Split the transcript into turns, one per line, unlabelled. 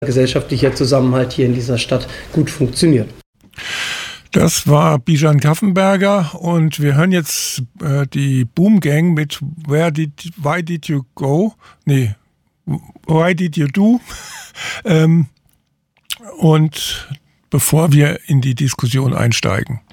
gesellschaftlicher Zusammenhalt hier in dieser Stadt gut funktioniert.
Das war Bijan Kaffenberger und wir hören jetzt die Boom Gang mit Why Did You Go? Nee, Why Did You Do? Und bevor wir in die Diskussion einsteigen.